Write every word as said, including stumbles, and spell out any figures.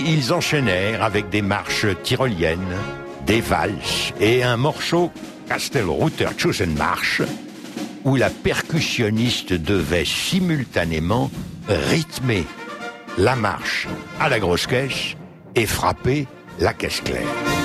ils enchaînèrent avec des marches tyroliennes, des valses et un morceau Kastelruther Tschüssenmarsch où la percussionniste devait simultanément rythmer la marche à la grosse caisse et frapper la caisse claire.